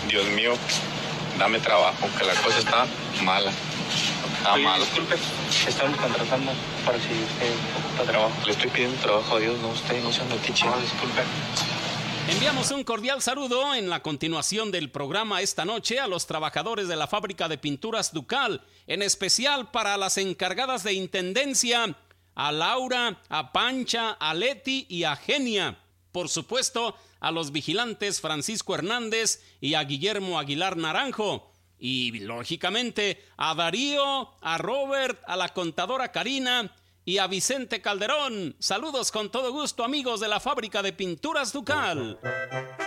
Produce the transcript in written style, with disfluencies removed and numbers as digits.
Dios mío, dame trabajo, que la cosa está mala. Disculpe, estamos contratando para si usted ocupa trabajo. Le estoy pidiendo trabajo a Dios, no usted, no se ande tiche. Disculpe. Enviamos un cordial saludo en la continuación del programa esta noche a los trabajadores de la fábrica de pinturas Ducal, en especial para las encargadas de intendencia, a Laura, a Pancha, a Leti y a Genia. Por supuesto, a los vigilantes Francisco Hernández y a Guillermo Aguilar Naranjo. Y, lógicamente, a Darío, a Robert, a la contadora Karina y a Vicente Calderón. Saludos con todo gusto, amigos de la fábrica de pinturas Ducal.